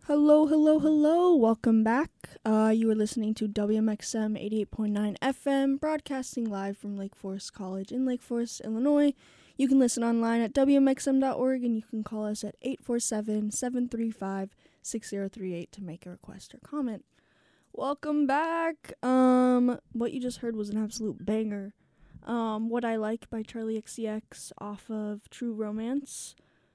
Hello, hello, hello. Welcome back. You are listening to WMXM 88.9 FM, broadcasting live from Lake Forest College in Lake Forest, Illinois. You can listen online at WMXM.org, and you can call us at 847-735-6038 to make a request or comment. Welcome back. What you just heard was an absolute banger. What I Like by Charlie XCX off of True Romance.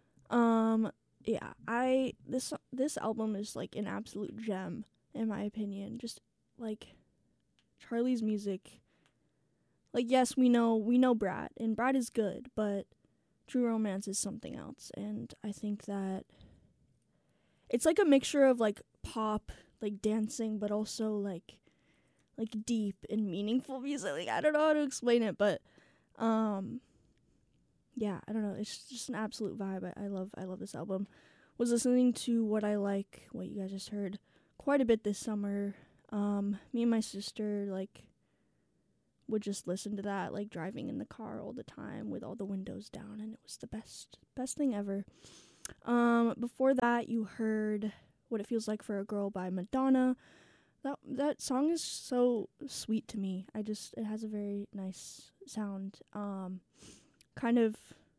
Yeah, this album is like an absolute gem in my opinion. Just like Charlie's music. Like yes, we know Brad, and Brad is good, but True Romance is something else, and I think that it's like a mixture of like pop, like dancing, but also like deep and meaningful music. Like I don't know how to explain it, but yeah, I don't know. It's just an absolute vibe. I love this album. Was listening to What I Like, what you guys just heard, quite a bit this summer. Me and my sister would just listen to that like driving in the car all the time with all the windows down, and it was the best thing ever. Before that you heard What It Feels Like for a Girl by Madonna. That song is so sweet to me. It has a very nice sound. Kind of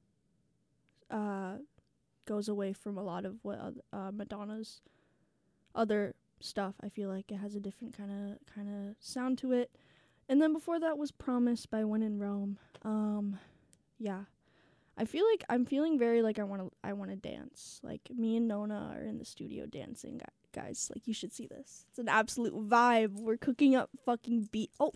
goes away from a lot of what Madonna's other stuff. I feel like it has a different kind of sound to it. And then before that was Promise by When in Rome. Yeah. I feel like I'm feeling very like I want to dance. Like me and Nona are in the studio dancing, guys. Like you should see this. It's an absolute vibe. We're cooking up fucking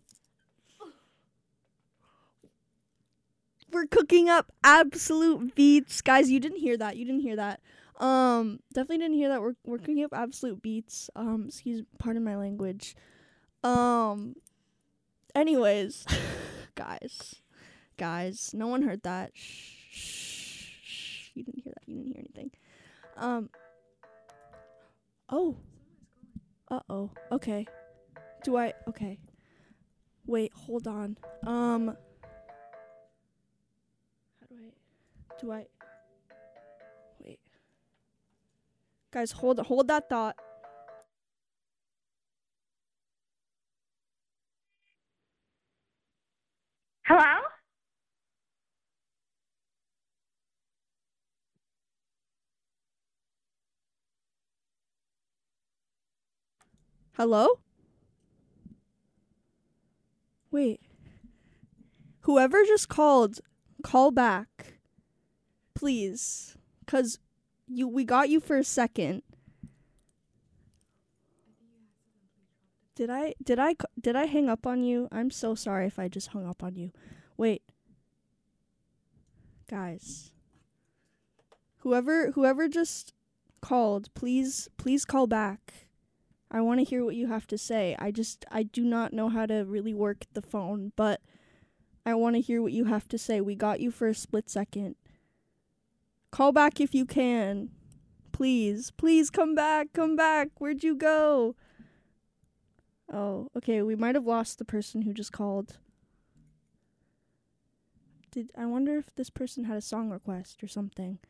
We're cooking up absolute beats. Guys, you didn't hear that. Definitely didn't hear that. We're cooking up absolute beats. Pardon my language. Anyways, guys, no one heard that. Shh. You didn't hear that. You didn't hear anything. Oh. Okay. Okay. Wait, hold on. Wait. Guys, hold that thought. Hello? Hello? Wait. Whoever just called, call back. Please. 'Cause we got you for a second. Did I hang up on you? I'm so sorry if I just hung up on you. Wait. Guys. Whoever just called, please call back. I want to hear what you have to say. I do not know how to really work the phone, but I want to hear what you have to say. We got you for a split second. Call back if you can. Please come back. Where'd you go? Oh, okay, we might have lost the person who just called. I wonder if this person had a song request or something.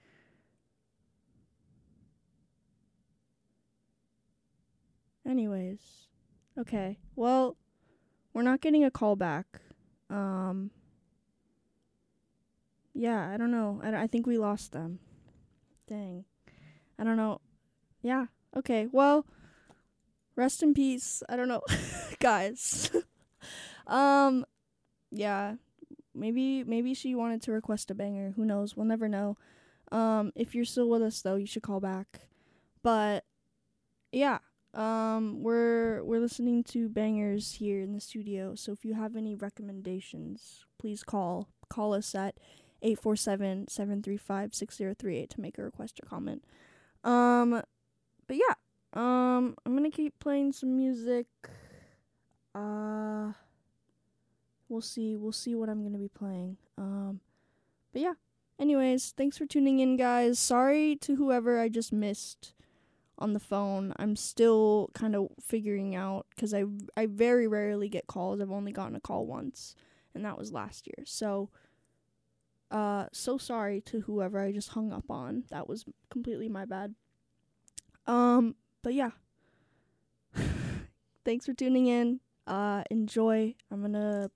Anyways. Okay, well, we're not getting a call back. Yeah, I don't know. I think we lost them. Dang. I don't know. Yeah, okay, well, rest in peace. I don't know. Guys. Yeah. Maybe she wanted to request a banger. Who knows? We'll never know. If you're still with us though, you should call back. But yeah. We're listening to bangers here in the studio. So if you have any recommendations, please call us at 847-735-6038 to make a request or comment. But yeah. I'm gonna keep playing some music. We'll see what I'm gonna be playing. But yeah. Anyways, thanks for tuning in, guys. Sorry to whoever I just missed on the phone. I'm still kind of figuring out, because I very rarely get calls. I've only gotten a call once, and that was last year. So sorry to whoever I just hung up on. That was completely my bad. But But yeah. Thanks for tuning in. Enjoy. I'm gonna